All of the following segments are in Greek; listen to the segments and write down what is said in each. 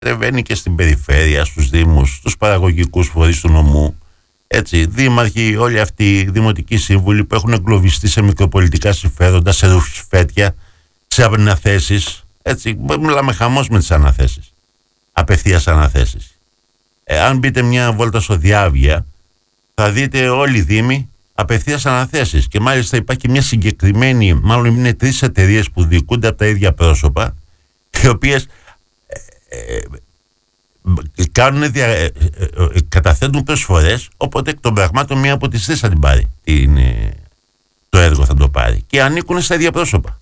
ρεβαίνει και στην περιφέρεια, στους δήμους, στους παραγωγικούς φορείς του νομού. Έτσι, δήμαρχοι, όλοι αυτοί οι δημοτικοί σύμβουλοι που έχουν εγκλωβιστεί σε μικροπολιτικά συμφέροντα, σε ρουφισφέτια, σε αναθέσεις. Έτσι, μιλάμε χαμός με τις αναθέσεις. Απευθείας αναθέσεις. Αν μπείτε μια βόλτα στο Διάβια, θα δείτε όλοι οι δήμοι απευθείας αναθέσεις. Και μάλιστα υπάρχει μια συγκεκριμένη, μάλλον είναι 3 εταιρείες που διοικούνται από τα ίδια πρόσωπα, οι οποίες καταθέτουν προσφορές, οπότε εκ των πραγμάτων μία από τις 3 θα την πάρει, το έργο θα το πάρει, και ανήκουν στα ίδια πρόσωπα.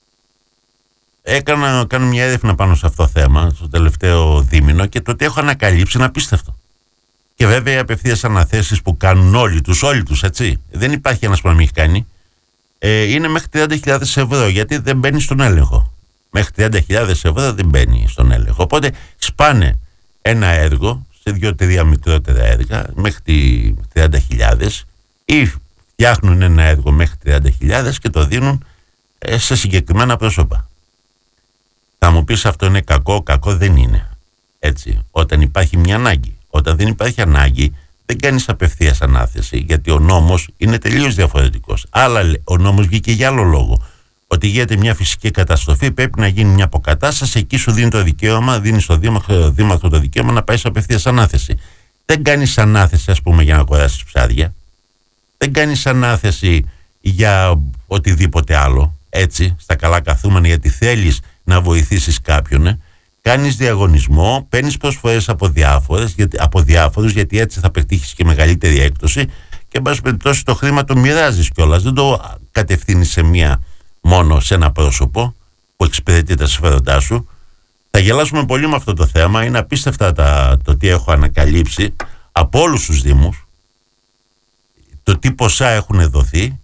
Κάνω μια έρευνα πάνω σε αυτό το θέμα στο τελευταίο δίμηνο και το ότι έχω ανακαλύψει είναι απίστευτο. Και βέβαια οι απευθείας αναθέσεις που κάνουν όλοι τους, έτσι, δεν υπάρχει ένας που να μην έχει κάνει, είναι μέχρι 30.000 ευρώ, γιατί δεν μπαίνει στον έλεγχο. Μέχρι 30.000 ευρώ δεν μπαίνει στον έλεγχο. Οπότε σπάνε ένα έργο σε 2-3 μικρότερα έργα μέχρι 30.000 ή φτιάχνουν ένα έργο μέχρι 30.000 και το δίνουν σε συγκεκριμένα πρόσωπα. Θα μου πεις αυτό είναι κακό δεν είναι. Έτσι, όταν υπάρχει μια ανάγκη. Όταν δεν υπάρχει ανάγκη, δεν κάνεις απευθείας ανάθεση, γιατί ο νόμος είναι τελείως διαφορετικός. Αλλά ο νόμος βγήκε για άλλο λόγο. Ότι γίνεται μια φυσική καταστροφή, πρέπει να γίνει μια αποκατάσταση, εκεί σου δίνει το δικαίωμα, δίνει στο δήμαρχο το δικαίωμα να πάει σε απευθείας ανάθεση. Δεν κάνεις ανάθεση, ας πούμε, για να αγοράσεις ψάρια. Δεν κάνεις ανάθεση για οτιδήποτε άλλο, έτσι, στα καλά καθούμενα, γιατί θέλεις να βοηθήσεις κάποιον. Κάνεις διαγωνισμό, παίρνεις προσφορές από διάφορους, γιατί έτσι θα πετύχεις και μεγαλύτερη έκπτωση και εν πάση περιπτώσει το χρήμα το μοιράζεις κιόλας. Δεν το κατευθύνεις μόνο σε ένα πρόσωπο που εξυπηρετεί τα συμφέροντά σου. Θα γελάσουμε πολύ με αυτό το θέμα. Είναι απίστευτα το τι έχω ανακαλύψει από όλους τους δήμους, το τι ποσά έχουν δοθεί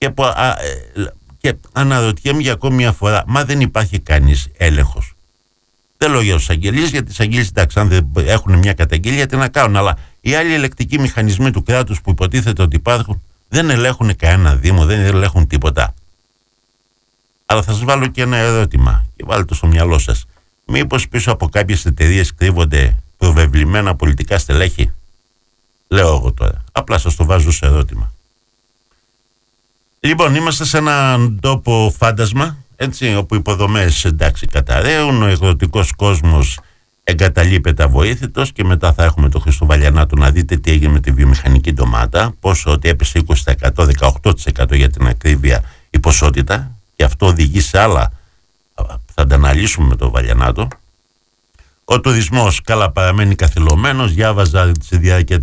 και αναρωτιέμαι για ακόμη μια φορά, μα δεν υπάρχει κανείς έλεγχος. Δεν λέω για τους αγγελίες, γιατί τις αγγελίες, εντάξει, αν δεν έχουν μια καταγγελία, τι να κάνουν. Αλλά οι άλλοι ελεκτικοί μηχανισμοί του κράτους που υποτίθεται ότι υπάρχουν, δεν ελέγχουν κανένα δήμο, δεν ελέγχουν τίποτα. Αλλά θα σας βάλω και ένα ερώτημα, και βάλτε το στο μυαλό σας. Μήπως πίσω από κάποιες εταιρείες κρύβονται προβεβλημένα πολιτικά στελέχη? Λέω εγώ τώρα. Απλά σας το βάζω σε ερώτημα. Λοιπόν, είμαστε σε έναν τόπο φάντασμα, έτσι, όπου οι υποδομές, εντάξει, καταραίουν, ο εκδοτικός κόσμος εγκαταλείπεται αβοήθητος και μετά θα έχουμε το Χριστοβαλιανάτο να δείτε τι έγινε με τη βιομηχανική ντομάτα, πόσο ότι έπεσε 20%, 18% για την ακρίβεια η ποσότητα, και αυτό οδηγεί σε άλλα, θα τα αναλύσουμε με το Βαλιανάτο. Ο τουρισμός καλά παραμένει καθυλωμένος, διάβαζα στη διάρκεια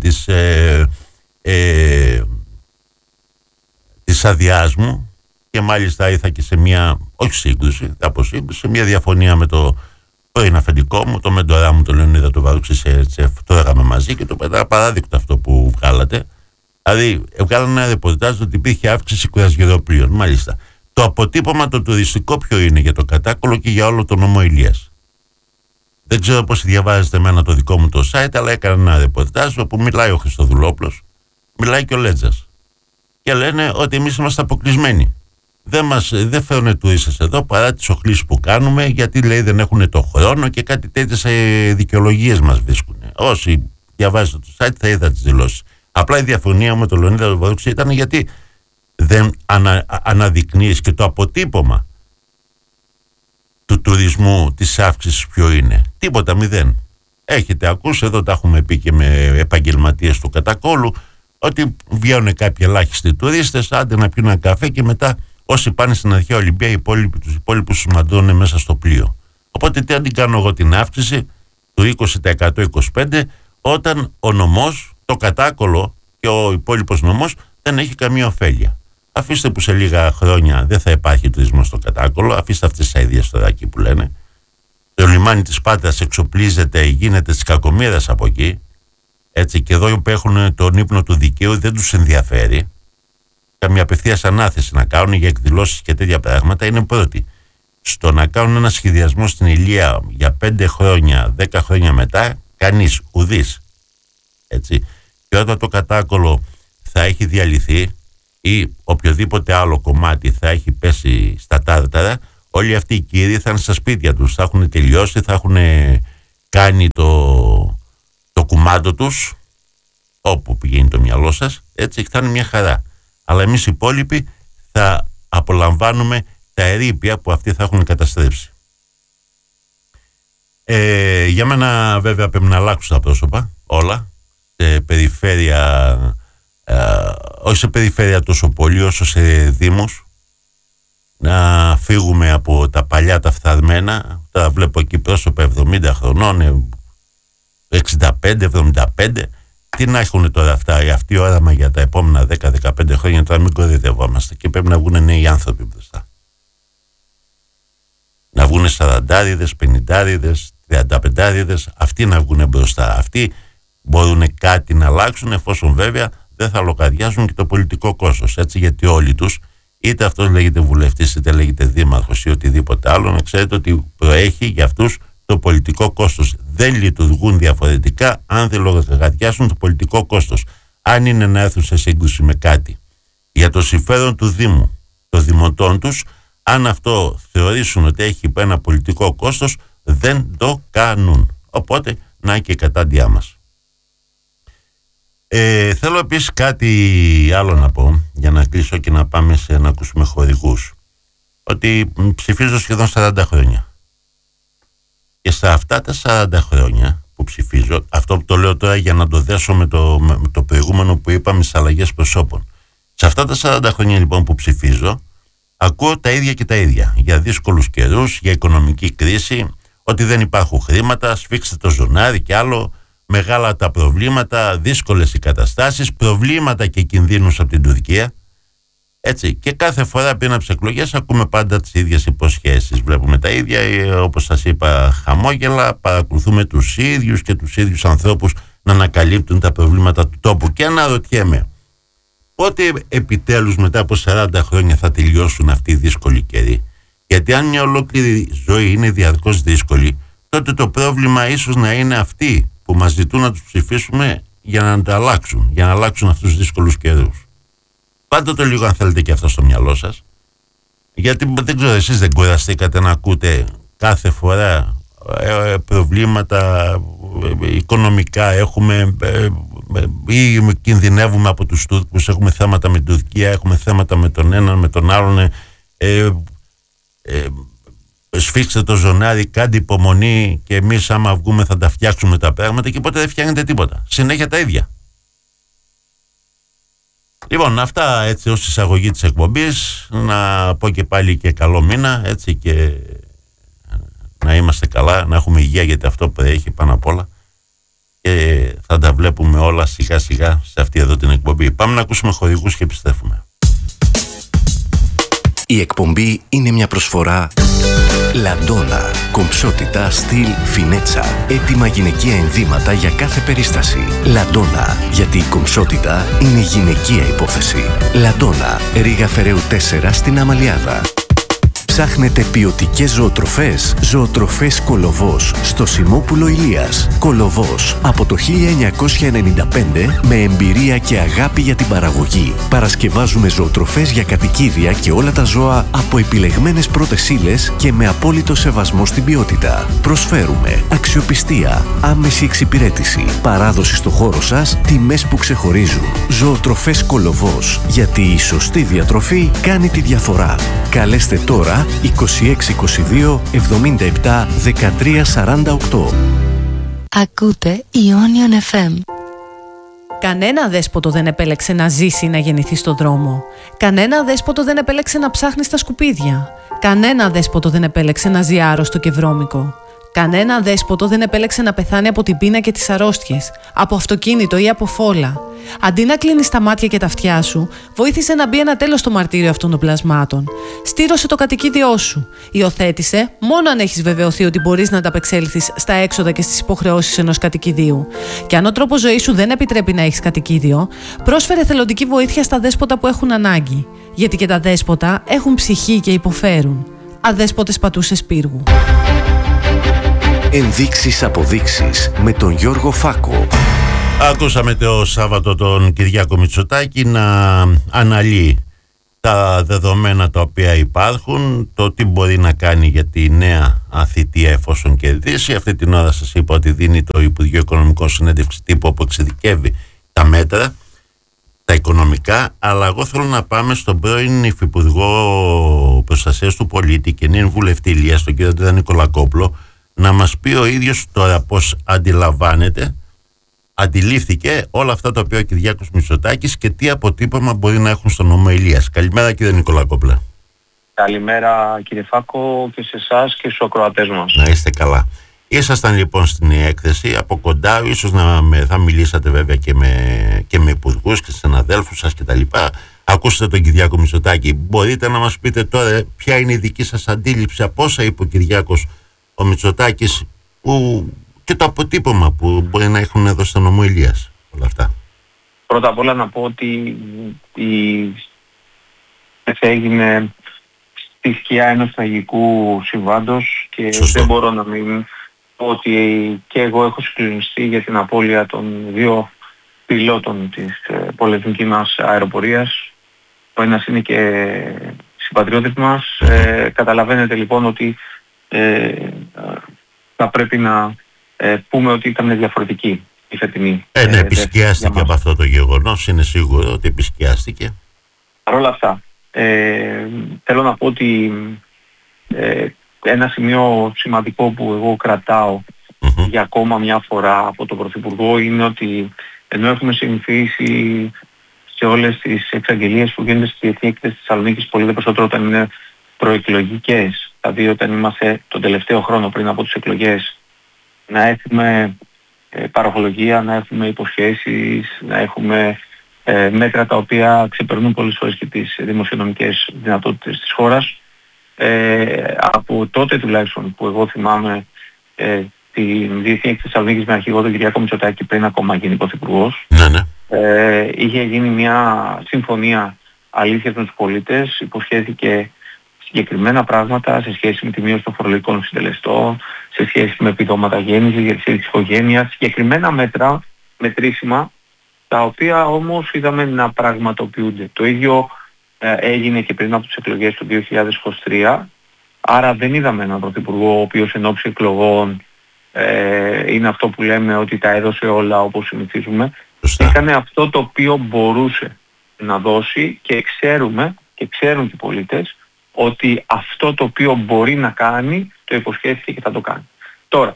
της αδειάς μου και μάλιστα ήρθα και σε μια, όχι σύγκρουση, σε μια διαφωνία με το πρώην αφεντικό μου, το μεντορά μου, τον Λεωνίδα του Βαρούξη, το έγαμε μαζί και το πετάω παράδεικτο αυτό που βγάλατε. Δηλαδή, βγάλανε ένα ρεπορτάζ ότι υπήρχε αύξηση κουρασγεροπλοίων. Μάλιστα. Το αποτύπωμα το τουριστικό ποιο είναι για το Κατάκολο και για όλο τον νομό Ηλίας? Δεν ξέρω πώς διαβάζετε εμένα το δικό μου το site, αλλά έκανα ένα ρεπορτάζ όπου μιλάει ο Χριστοδουλόπουλος, μιλάει και ο Λέτζας. Και λένε ότι εμείς είμαστε αποκλεισμένοι. Δεν φέρουν τουρίστες εδώ παρά τις οχλήσεις που κάνουμε, γιατί λέει δεν έχουν το χρόνο και κάτι τέτοιες δικαιολογίες μας βρίσκουν. Όσοι διαβάζετε το site θα είδα τις δηλώσεις. Απλά η διαφωνία με τον Λεωνίδα του Βαρούξη ήταν γιατί δεν αναδεικνύεις και το αποτύπωμα του τουρισμού της αύξησης ποιο είναι? Τίποτα, μηδέν. Έχετε ακούσει, εδώ τα έχουμε πει και με επαγγελματίες του Κατακόλου, ότι βγαίνουν κάποιοι ελάχιστοι τουρίστες, άντε να πιούν ένα καφέ και μετά όσοι πάνε στην αρχαία Ολυμπία, οι υπόλοιποι σημαντώνουν μέσα στο πλοίο. Οπότε τι αν την κάνω εγώ την αύξηση του 20%-25% όταν ο νομός, το Κατάκολο και ο υπόλοιπος νομός δεν έχει καμία ωφέλεια? Αφήστε που σε λίγα χρόνια δεν θα υπάρχει τουρισμός στο Κατάκολο, αφήστε αυτές τις αηδίες τώρα εκεί που λένε. Το λιμάνι της Πάτρας εξοπλίζεται, γίνεται της κακομοίρας από εκεί. Έτσι, και εδώ που έχουν τον ύπνο του δικαίου δεν τους ενδιαφέρει καμία απευθείας ανάθεση να κάνουν για εκδηλώσεις και τέτοια πράγματα. Είναι πρώτοι στο να κάνουν ένα σχεδιασμό στην Ηλία για 5 χρόνια, 10 χρόνια μετά, κανείς, ουδής. Έτσι. Και όταν το Κατάκολο θα έχει διαλυθεί ή οποιοδήποτε άλλο κομμάτι θα έχει πέσει στα τάρταρα, όλοι αυτοί οι κύριοι θα είναι στα σπίτια τους, θα έχουν τελειώσει, θα έχουν κάνει το κουμάντο τους, όπου πηγαίνει το μυαλό σας, έτσι θα είναι μια χαρά. Αλλά εμείς οι υπόλοιποι θα απολαμβάνουμε τα ερείπια που αυτοί θα έχουν καταστρέψει. Για μένα βέβαια πρέπει να αλλάξουν τα πρόσωπα όλα, σε περιφέρεια, όχι σε περιφέρεια τόσο πολύ όσο σε δήμους, να φύγουμε από τα παλιά τα φθαρμένα. Τώρα βλέπω εκεί πρόσωπα 70 χρονών, 65-75. Τι να έχουν τώρα αυτά, αυτή η όραμα για τα επόμενα 10-15 χρόνια? Τώρα μην κορυδευόμαστε, και πρέπει να βγουν νέοι άνθρωποι μπροστά. Να βγουν 40-50, 35, αυτοί να βγουν μπροστά. Αυτοί μπορούν κάτι να αλλάξουν, εφόσον βέβαια δεν θα λογαριάζουν και το πολιτικό κόστος. Έτσι, γιατί όλοι τους, είτε αυτός λέγεται βουλευτής, είτε λέγεται δήμαρχος ή οτιδήποτε άλλο, να ξέρετε ότι προέχει για αυτούς το πολιτικό κόστος. Δεν λειτουργούν διαφορετικά αν δεν λογαριάσουν το πολιτικό κόστος. Αν είναι να έρθουν σε σύγκρουση με κάτι για το συμφέρον του Δήμου, των δημοτών τους, αν αυτό θεωρήσουν ότι έχει ένα πολιτικό κόστος, δεν το κάνουν. Οπότε να και η κατάντια μας. Θέλω επίσης κάτι άλλο να πω για να κλείσω και να πάμε να ακούσουμε χορηγούς. Ότι ψηφίζω σχεδόν 40 χρόνια. Και σε αυτά τα 40 χρόνια που ψηφίζω, αυτό που το λέω τώρα για να το δέσω με το προηγούμενο που είπαμε, τις αλλαγές προσώπων. Σε αυτά τα 40 χρόνια λοιπόν που ψηφίζω, ακούω τα ίδια και τα ίδια. Για δύσκολους καιρούς, για οικονομική κρίση, ότι δεν υπάρχουν χρήματα, σφίξτε το ζωνάρι και άλλο, μεγάλα τα προβλήματα, δύσκολες οι καταστάσεις, προβλήματα και κινδύνους από την Τουρκία. Έτσι, και κάθε φορά πριν από τις εκλογές ακούμε πάντα τις ίδιες υποσχέσεις. Βλέπουμε τα ίδια, όπως σας είπα, χαμόγελα, παρακολουθούμε τους ίδιους και τους ίδιους ανθρώπους να ανακαλύπτουν τα προβλήματα του τόπου. Και αναρωτιέμαι, πότε επιτέλους μετά από 40 χρόνια θα τελειώσουν αυτοί οι δύσκολοι καιροί? Γιατί αν μια ολόκληρη ζωή είναι διαρκώς δύσκολη, τότε το πρόβλημα ίσως να είναι αυτοί που μας ζητούν να τους ψηφίσουμε για να τα αλλάξουν, για να αλλάξουν αυτούς τους δύσκολους καιρούς. Πάντοτε το λίγο αν θέλετε και αυτό στο μυαλό σας, γιατί δεν ξέρω, εσείς δεν κουραστήκατε να ακούτε κάθε φορά προβλήματα οικονομικά, έχουμε ή κινδυνεύουμε από τους Τούρκους, έχουμε θέματα με την Τουρκία, έχουμε θέματα με τον έναν, με τον άλλον, σφίξτε το ζωνάρι, κάντε υπομονή και εμείς άμα βγούμε θα τα φτιάξουμε τα πράγματα, και ποτέ δεν φτιάχνετε τίποτα, συνέχεια τα ίδια. Λοιπόν, αυτά έτσι ως εισαγωγή της εκπομπής. Να πω και πάλι και καλό μήνα, έτσι, και να είμαστε καλά, να έχουμε υγεία, γιατί αυτό που έχει πάνω απ' όλα, και θα τα βλέπουμε όλα σιγά σιγά σε αυτή εδώ την εκπομπή. Πάμε να ακούσουμε χορηγούς και επιστρέφουμε. Η εκπομπή είναι μια προσφορά Λαντόνα. Κομψότητα, στυλ, φινέτσα. Έτοιμα γυναικεία ενδύματα για κάθε περίσταση. Λαντόνα. Γιατί η κομψότητα είναι γυναικεία υπόθεση. Λαντόνα. Ρήγα Φεραίου 4 στην Αμαλιάδα. Ψάχνετε ποιοτικές ζωοτροφές? Ζωοτροφές Κολοβός στο Σιμόπουλο Ηλίας. Κολοβός από το 1995 με εμπειρία και αγάπη για την παραγωγή. Παρασκευάζουμε ζωοτροφές για κατοικίδια και όλα τα ζώα από επιλεγμένες πρώτες ύλες και με απόλυτο σεβασμό στην ποιότητα. Προσφέρουμε αξιοπιστία, άμεση εξυπηρέτηση, παράδοση στο χώρο σας, τιμές που ξεχωρίζουν. Ζωοτροφές Κολοβός. Γιατί η σωστή διατροφή κάνει τη διαφορά. Καλέστε τώρα 2622 77 13 48. Ακούτε Ionion FM. Κανένα δέσποτο δεν επέλεξε να ζήσει ή να γεννηθεί στο δρόμο. Κανένα δέσποτο δεν επέλεξε να ψάχνει στα σκουπίδια. Κανένα δέσποτο δεν επέλεξε να ζει άρρωστο και βρώμικο. Κανένα δέσποτο δεν επέλεξε να πεθάνει από την πείνα και τις αρρώστιες, από αυτοκίνητο ή από φόλα. Αντί να κλείνεις τα μάτια και τα αυτιά σου, βοήθησε να μπει ένα τέλος στο μαρτύριο αυτών των πλασμάτων. Στήρωσε το κατοικίδιό σου. Υιοθέτησε μόνο αν έχεις βεβαιωθεί ότι μπορείς να ανταπεξέλθεις στα έξοδα και στις υποχρεώσεις ενός κατοικιδίου. Και αν ο τρόπος ζωής σου δεν επιτρέπει να έχεις κατοικίδιο, πρόσφερε θελοντική βοήθεια στα δέσποτα που έχουν ανάγκη. Γιατί και τα δέσποτα έχουν ψυχή και υποφέρουν. Αδέσποτες πατούσες πύργου. Ενδείξεις αποδείξεις με τον Γιώργο Φάκο. Ακούσαμε το Σάββατο τον Κυριάκο Μητσοτάκη να αναλύει τα δεδομένα τα οποία υπάρχουν, το τι μπορεί να κάνει για τη νέα αθητεία εφόσον κερδίσει. Αυτή την ώρα σας είπα ότι δίνει το Υπουργείο Οικονομικών συνέντευξη τύπου όπου εξειδικεύει τα μέτρα, τα οικονομικά, αλλά εγώ θέλω να πάμε στον πρώην Υφυπουργό Προστασίας του Πολίτη και νυν βουλευτή Ηλίας, τον κύριο Αντρέα Νικολακόπουλο, να μας πει ο ίδιος τώρα πώς αντιλήφθηκε όλα αυτά τα οποία ο Κυριάκος Μητσοτάκης και τι αποτύπωμα μπορεί να έχουν στον νόμο Ηλίας. Καλημέρα κύριε Νικολακόπουλε. Καλημέρα κύριε Φάκο και σε εσάς και στους ακροατές μας. Να είστε καλά. Ήσασταν λοιπόν στην έκθεση από κοντά, ίσως θα μιλήσατε βέβαια και με υπουργούς και συναδέλφους σας κτλ. Ακούσατε τον Κυριάκο Μητσοτάκη. Μπορείτε να μας πείτε τώρα ποια είναι η δική σας αντίληψη από όσα είπε ο Κυριάκος ο Μητσοτάκης και το αποτύπωμα που μπορεί να έχουν εδώ στον νόμο Ηλίας όλα αυτά? Πρώτα απ' όλα να πω ότι η έγινε στη σκιά ενός τραγικού συμβάντος και Σωστό. Δεν μπορώ να μην πω ότι και εγώ έχω συγκλονιστεί για την απώλεια των δύο πιλότων της πολεμικής μας αεροπορίας. Ο ένας είναι και συμπατριώτης μας. Καταλαβαίνετε λοιπόν ότι θα πρέπει να πούμε ότι ήταν διαφορετική η φετινή. Ναι, επισκιάστηκε από αυτό το γεγονός, είναι σίγουρο ότι επισκιάστηκε. Παρ' όλα αυτά, θέλω να πω ότι ένα σημείο σημαντικό που εγώ κρατάω για ακόμα μια φορά από τον Πρωθυπουργό είναι ότι ενώ έχουμε συνηθίσει σε όλες τις εξαγγελίες που γίνονται στη Διεθνή Έκθεση της Θεσσαλονίκης, πολύ δε περισσότερο όταν είναι προεκλογικές, δηλαδή όταν είμαστε τον τελευταίο χρόνο πριν από τις εκλογές, να έχουμε παροχολογία, να έχουμε υποσχέσεις, να έχουμε μέτρα τα οποία ξεπερνούν πολλές φορές και τις δημοσιονομικές δυνατότητες της χώρας. Από τότε τουλάχιστον που εγώ θυμάμαι την Διεθνή Έκθεση Θεσσαλονίκης με αρχηγό τον Κυριάκο Μητσοτάκη πριν ακόμα γίνει πρωθυπουργός, είχε γίνει μια συμφωνία αλήθειας με τους πολίτες, υποσχέθηκε συγκεκριμένα πράγματα σε σχέση με τη μείωση των φορολογικών συντελεστών, σε σχέση με επιδόματα γέννησης για τη στήριξη της οικογένειας, συγκεκριμένα μέτρα μετρήσιμα, τα οποία όμως είδαμε να πραγματοποιούνται. Το ίδιο έγινε και πριν από τις εκλογές του 2023, άρα δεν είδαμε έναν πρωθυπουργό ο οποίος εν ώψη εκλογών είναι αυτό που λέμε ότι τα έδωσε όλα όπως συνηθίζουμε. Έκανε αυτό το οποίο μπορούσε να δώσει και ξέρουμε και ξέρουν οι πολίτες ότι αυτό το οποίο μπορεί να κάνει το υποσχέθηκε και θα το κάνει. Τώρα,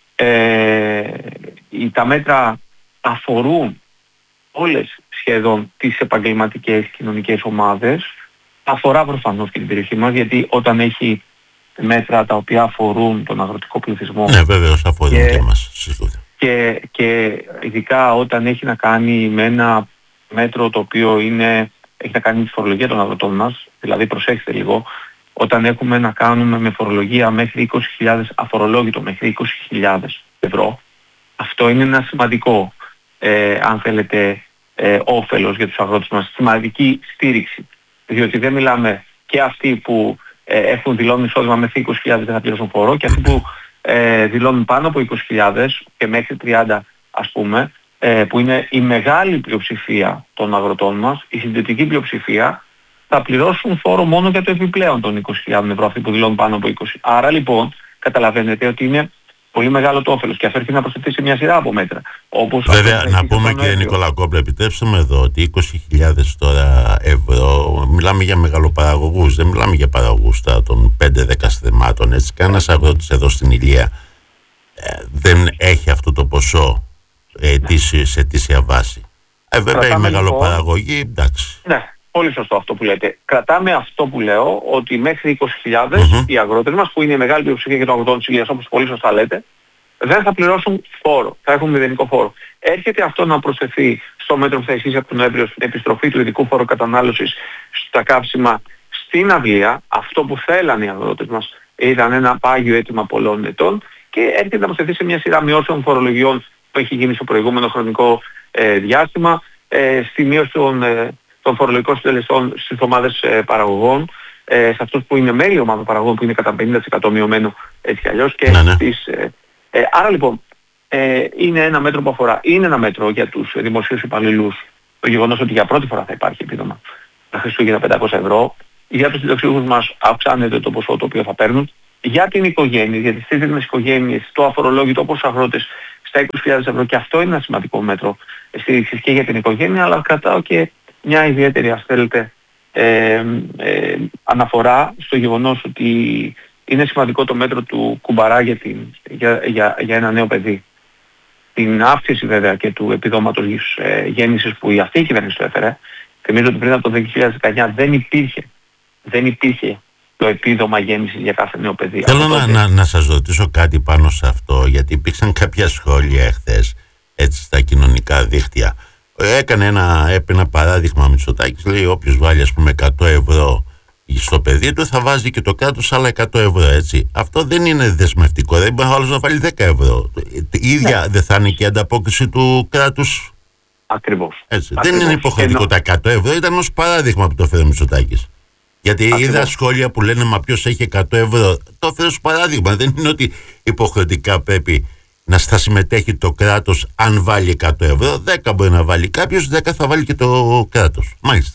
τα μέτρα αφορούν όλες σχεδόν τις επαγγελματικές κοινωνικές ομάδες, αφορά προφανώς και την περιοχή μας, γιατί όταν έχει μέτρα τα οποία αφορούν τον αγροτικό πληθυσμό, ναι βέβαιως αφορούν και εμάς και ειδικά όταν έχει να κάνει με ένα μέτρο το οποίο έχει να κάνει με τη φορολογία των αγροτών μας, δηλαδή προσέξτε λίγο, όταν έχουμε να κάνουμε με φορολογία μέχρι 20.000, αφορολόγητο μέχρι 20.000 ευρώ, αυτό είναι ένα σημαντικό, αν θέλετε, όφελος για τους αγρότες μας, σημαντική στήριξη, διότι δεν μιλάμε και αυτοί που έχουν δηλώνει εισόδημα μέχρι 20.000 δεν θα πληρώσουν φόρο και αυτοί που δηλώνουν πάνω από 20.000 και μέχρι 30 ας πούμε, που είναι η μεγάλη πλειοψηφία των αγροτών μας, η συντηρητική πλειοψηφία, θα πληρώσουν φόρο μόνο για το επιπλέον των 20.000 ευρώ, αυτοί που δηλώνουν πάνω από 20. Άρα λοιπόν καταλαβαίνετε ότι είναι πολύ μεγάλο το όφελος και αυτό έρχεται να προσθεθεί σε μια σειρά από μέτρα. Όπως βέβαια να πούμε κύριε Νικολακόπουλε, επιτρέψτε με εδώ ότι 20.000 τώρα ευρώ μιλάμε για μεγαλοπαραγωγούς, δεν μιλάμε για παραγωγούς των 5-10 θεμάτων, έτσι. Κανένας αγρότης εδώ στην Ηλία δεν έχει αυτό το ποσό σε αιτήσια βάση. Βέβαια η μεγαλοπαραγωγή, εντάξει. Ναι. Πολύ σωστό αυτό που λέτε. Κρατάμε αυτό που λέω, ότι μέχρι 20.000 οι αγρότες μας, που είναι η μεγάλη πλειοψηφία για τον αγροτών της Ηλίας, όπως πολύ σωστά λέτε, δεν θα πληρώσουν φόρο, θα έχουν μηδενικό φόρο. Έρχεται αυτό να προσθεθεί στο μέτρο που θα ισχύσει από τον Νοέμβριο στην επιστροφή του ειδικού φόρου κατανάλωσης στα καύσιμα στην αυλία, αυτό που θέλανε οι αγρότες μας ήταν ένα πάγιο αίτημα πολλών ετών και έρχεται να προσθεθεί σε μια σειρά μειώσεων φορολογιών που έχει γίνει στο προηγούμενο χρονικό διάστημα, στη μείωση των φορολογικών συντελεστών στις ομάδες παραγωγών, σε αυτούς που είναι μέλη ομάδων παραγωγών που είναι κατά 50% μειωμένο έτσι κι αλλιώς και άρα λοιπόν είναι ένα μέτρο που αφορά, είναι ένα μέτρο για τους δημοσίους υπαλλήλους το γεγονός ότι για πρώτη φορά θα υπάρχει επίδομα τα Χριστούγεννα 500 ευρώ, για τους συνταξιούχους μας αυξάνεται το ποσό το οποίο θα παίρνουν, για την οικογένεια, για τις τρίτες οικογένειες, το αφορολόγητο όπως αγρότες στα 20.000 ευρώ, και αυτό είναι ένα σημαντικό μέτρο στήριξης και για την οικογένεια, αλλά κρατάω και μια ιδιαίτερη, αν θέλετε, αναφορά στο γεγονός ότι είναι σημαντικό το μέτρο του κουμπαρά για ένα νέο παιδί. Την αύξηση βέβαια και του επιδόματος γέννησης που η αυτή η κυβέρνηση το έφερε. Θυμίζω ότι πριν από το 2019 δεν υπήρχε το επίδομα γέννησης για κάθε νέο παιδί. Θέλω να σας ρωτήσω κάτι πάνω σε αυτό, γιατί υπήρξαν κάποια σχόλια εχθές έτσι στα κοινωνικά δίκτυα. Έκανε ένα παράδειγμα Μητσοτάκης, λέει όποιος βάλει ας πούμε 100 ευρώ στο παιδί του θα βάζει και το κράτος άλλα 100 ευρώ, έτσι. Αυτό δεν είναι δεσμευτικό, δεν μπορεί άλλος να βάλει 10 ευρώ. Η ίδια δεν θα είναι και η ανταπόκριση του κράτους. Ακριβώς. Έτσι. Δεν είναι υποχρεωτικό τα 100 ευρώ, ήταν ως παράδειγμα που το έφερε Μητσοτάκης. Γιατί είδα σχόλια που λένε μα ποιος έχει 100 ευρώ. Το έφερε ως παράδειγμα, δεν είναι ότι υποχρεωτικά πρέπει να στα συμμετέχει το κράτος αν βάλει 100 ευρώ. 10 μπορεί να βάλει κάποιος, 10 θα βάλει και το κράτος. Μάλιστα.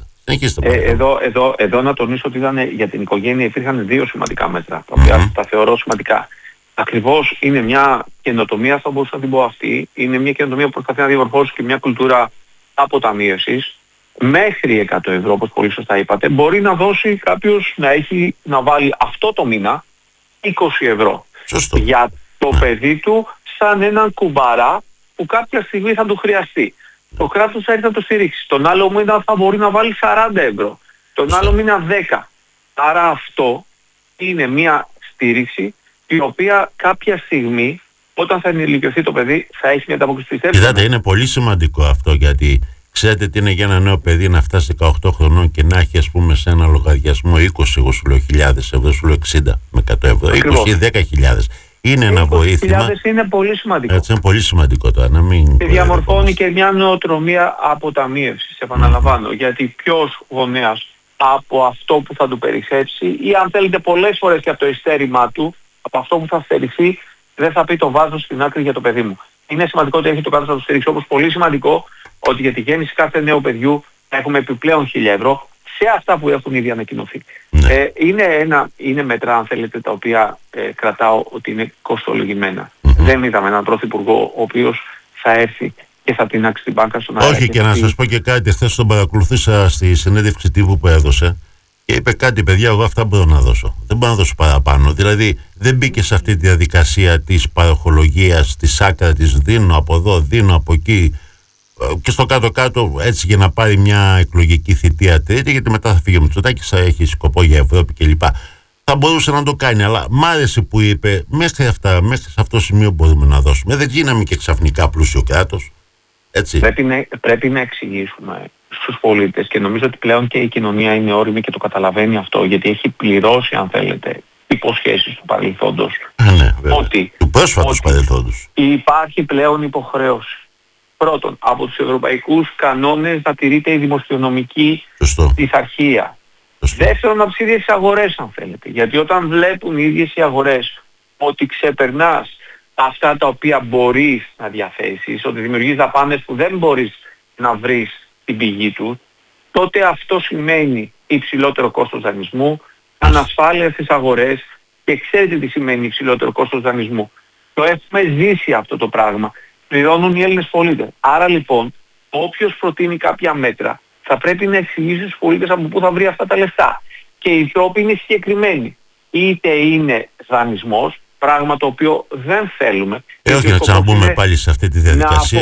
Εδώ να τονίσω ότι για την οικογένεια υπήρχαν δύο σημαντικά μέτρα, τα οποία τα θεωρώ σημαντικά. Ακριβώς είναι μια καινοτομία, θα μπορούσα να την πω αυτή, είναι μια καινοτομία που προσπαθεί να διαμορφώσει και μια κουλτούρα αποταμίευσης. Μέχρι 100 ευρώ, όπως πολύ σωστά είπατε, μπορεί να δώσει κάποιος να βάλει αυτό το μήνα 20 ευρώ. Σωστό. Για το παιδί του, σαν έναν κουμπαρά που κάποια στιγμή θα του χρειαστεί. Το κράτος θα έρθει να το στηρίξει. Τον άλλο μήνα θα μπορεί να βάλει 40 ευρώ. Τον άλλο μήνα 10. Άρα αυτό είναι μια στήριξη η οποία κάποια στιγμή, όταν θα ενηλικιωθεί το παιδί, θα έχει μια ανταπόκριση. Κοιτάτε, είναι πολύ σημαντικό αυτό, γιατί ξέρετε τι είναι για ένα νέο παιδί να φτάσει 18 χρονών και να έχει ας πούμε σε ένα λογαριασμό 20, εγώ σου λέω, χιλιάδες ευρώ, σου λέω 60 με 100 ευρώ, Ακριβώς. 20 ή 10.000. Είναι ένα βοήθημα. 20.000 είναι πολύ σημαντικό. Έτσι, είναι πολύ σημαντικό τώρα να μην. Και διαμορφώνει και μια νοοτρομία αποταμίευσης, επαναλαμβάνω. Γιατί ποιος γονέας από αυτό που θα του περισσέψει, ή αν θέλετε πολλές φορές και από το ειστέρημά του, από αυτό που θα στερηθεί, δεν θα πει το βάζω στην άκρη για το παιδί μου. Είναι σημαντικό ότι έχει το κράτος να το στηρίξει. Όπως πολύ σημαντικό ότι για τη γέννηση κάθε νέου παιδιού θα έχουμε επιπλέον 1.000 ευρώ σε αυτά που έχουν ήδη ανακοινωθεί. Ναι. Είναι μέτρα, αν θέλετε, τα οποία κρατάω ότι είναι κοστολογημένα. Δεν είδαμε έναν πρωθυπουργό ο οποίος θα έρθει και θα τεινάξει την μπάνκα στον αέρα. Όχι, και να σας πω και κάτι. Χθες τον παρακολουθήσα στη συνέντευξη τύπου που έδωσε και είπε κάτι, παιδιά, εγώ αυτά μπορώ να δώσω. Δεν μπορώ να δώσω παραπάνω. Δηλαδή δεν μπήκε σε αυτή τη διαδικασία της παροχολογίας, της άκρα της, δίνω από εδώ, δίνω από εκεί. Και στο κάτω-κάτω, έτσι, για να πάρει μια εκλογική θητεία τρίτη, γιατί μετά θα φύγει ο Μητσοτάκης, θα έχει σκοπό για Ευρώπη κλπ. Θα μπορούσε να το κάνει, αλλά μ' άρεσε που είπε μέχρι σε αυτό το σημείο μπορούμε να δώσουμε. Δεν γίναμε και ξαφνικά πλούσιο κράτος. Έτσι. Πρέπει να εξηγήσουμε στους πολίτες, και νομίζω ότι πλέον και η κοινωνία είναι όριμη και το καταλαβαίνει αυτό, γιατί έχει πληρώσει, αν θέλετε, υποσχέσεις του παρελθόντος. Ναι, ότι του πρόσφατος παρελθόντος. Υπάρχει πλέον υποχρέωση. Πρώτον, από τους ευρωπαϊκούς κανόνες να τηρείται η δημοσιονομική πειθαρχία. Δεύτερον, από τις ίδιες αγορές, αν θέλετε. Γιατί όταν βλέπουν οι ίδιες οι αγορές ότι ξεπερνάς αυτά τα οποία μπορείς να διαθέσεις, ότι δημιουργείς δαπάνες που δεν μπορείς να βρεις την πηγή του, τότε αυτό σημαίνει υψηλότερο κόστος δανεισμού, ανασφάλεια στις αγορές, και ξέρετε τι σημαίνει υψηλότερο κόστος δανεισμού. Το έχουμε ζήσει αυτό το πράγμα. Πληρώνουν οι Έλληνες πολίτες. Άρα λοιπόν, όποιος προτείνει κάποια μέτρα θα πρέπει να εξηγήσει στους πολίτες από πού θα βρει αυτά τα λεφτά. Και οι τρόποι είναι συγκεκριμένοι. Είτε είναι δανεισμός, πράγμα το οποίο δεν θέλουμε. Όχι να ξαναμπούμε πάλι σε αυτή τη διαδικασία.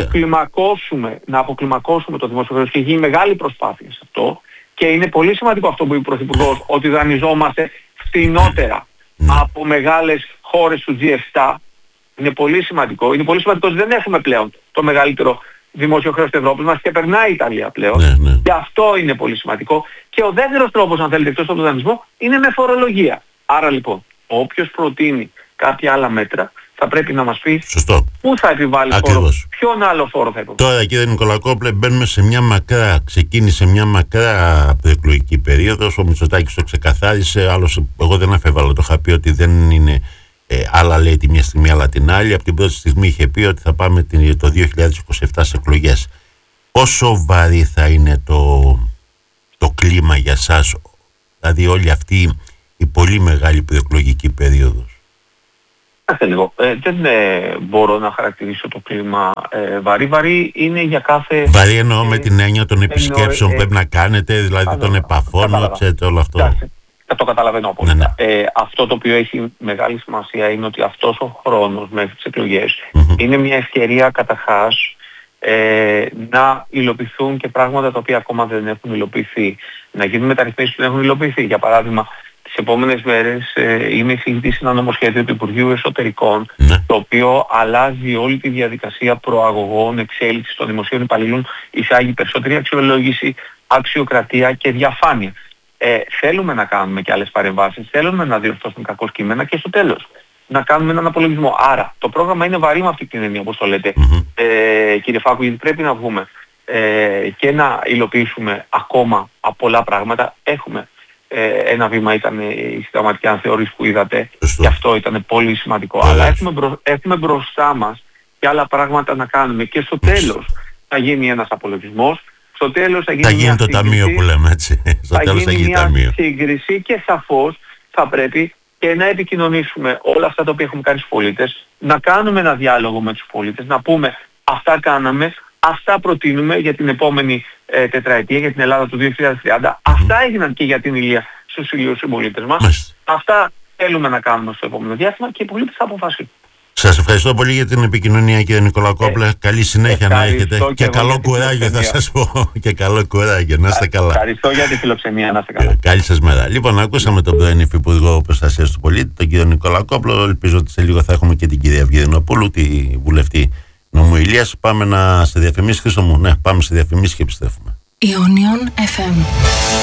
Να αποκλιμακώσουμε το δημόσιο χρέος, και γίνει μεγάλη προσπάθεια σε αυτό. Και είναι πολύ σημαντικό αυτό που είπε ο Πρωθυπουργός, ότι δανειζόμαστε φθηνότερα από μεγάλες χώρες του G7. Είναι πολύ σημαντικό. Είναι πολύ σημαντικό ότι δεν έχουμε πλέον το μεγαλύτερο δημόσιο χρέος της Ευρώπης μας και περνάει η Ιταλία πλέον. Ναι. Και αυτό είναι πολύ σημαντικό. Και ο δεύτερος τρόπος, αν θέλετε, εκτός από τον δανεισμό, είναι με φορολογία. Άρα λοιπόν, όποιος προτείνει κάποια άλλα μέτρα θα πρέπει να μας πει πού θα επιβάλλει φόρο, ποιον άλλο φόρο θα επιβάλλει. Τώρα, κύριε Νικολακόπουλε, μπαίνουμε σε ξεκίνησε μια μακρά προεκλογική περίοδος. Ο Μητσοτάκης το ξεκαθάρισε. Άλλωστε, εγώ δεν αφέβαλα, το είχα πει ότι δεν είναι. Άλλα λέει τη μια στιγμή, άλλα την άλλη. Από την πρώτη στιγμή είχε πει ότι θα πάμε το 2027 σε εκλογές. Πόσο βαρύ θα είναι το κλίμα για σας, δηλαδή όλη αυτή η πολύ μεγάλη προεκλογική περίοδος? Κάτσε λίγο. Δεν μπορώ να χαρακτηρίσω το κλίμα βαρύ. Βαρύ είναι για κάθε... Βαρύ εννοώ με την έννοια των επισκέψεων που πρέπει να κάνετε, δηλαδή των επαφών, ξέρετε, όλο αυτό. Το καταλαβαίνω απόλυτα. Αυτό το οποίο έχει μεγάλη σημασία είναι ότι αυτός ο χρόνος μέχρι τις εκλογές είναι μια ευκαιρία καταρχάς να υλοποιηθούν και πράγματα τα οποία ακόμα δεν έχουν υλοποιηθεί. Να γίνουν μεταρρυθμίσεις που δεν έχουν υλοποιηθεί. Για παράδειγμα, τις επόμενες μέρες είναι εισηγητής ένα νομοσχέδιο του Υπουργείου Εσωτερικών, το οποίο αλλάζει όλη τη διαδικασία προαγωγών, εξέλιξης των δημοσίων υπαλλήλων, εισάγει περισσότερη αξιολόγηση, αξιοκρατία και διαφάνεια. Θέλουμε να κάνουμε και άλλες παρεμβάσεις, θέλουμε να διορθώσουμε κακώς κείμενα και στο τέλος να κάνουμε έναν απολογισμό. Άρα το πρόγραμμα είναι βαρύ με αυτή την έννοια, όπως το λέτε, κύριε Φάκου, γιατί πρέπει να βγούμε και να υλοποιήσουμε ακόμα πολλά πράγματα. Έχουμε ένα βήμα, ήταν η συνταγματική αναθεώρηση που είδατε, και αυτό ήταν πολύ σημαντικό. Αλλά έχουμε μπροστά μας και άλλα πράγματα να κάνουμε, και στο τέλος θα γίνει ένας απολογισμός. Στο τέλος θα γίνει το ταμείο που λέμε, έτσι. Στο τέλος θα γίνει μια σύγκριση και σαφώς θα πρέπει και να επικοινωνήσουμε όλα αυτά τα οποία έχουμε κάνει στους πολίτες, να κάνουμε ένα διάλογο με τους πολίτες, να πούμε αυτά κάναμε, αυτά προτείνουμε για την επόμενη τετραετία, για την Ελλάδα του 2030, αυτά έγιναν και για την Ηλία στους ηλίους συμπολίτες μας, αυτά θέλουμε να κάνουμε στο επόμενο διάστημα και οι πολίτες θα αποφασίσουν. Σας ευχαριστώ πολύ για την επικοινωνία, κύριε Νικολακόπουλε. Καλή συνέχεια να έχετε και καλό κουράγιο, θα σας πω. Και καλό κουράγιο, να είστε καλά. Ευχαριστώ για τη φιλοξενία, να είστε καλά. Καλή σας μέρα. Λοιπόν, ακούσαμε τον πρώην Υφυπουργό Προστασίας του Πολίτη, τον κύριο Νικολακόπουλο. Ελπίζω ότι σε λίγο θα έχουμε και την κυρία Ευγενοπούλου, τη βουλευτή νομού Ηλίας. Πάμε σε διαφημίσεις, Χρήστο μου. Ναι, πάμε σε διαφημίσεις και επιστρέφουμε. Ionion FM.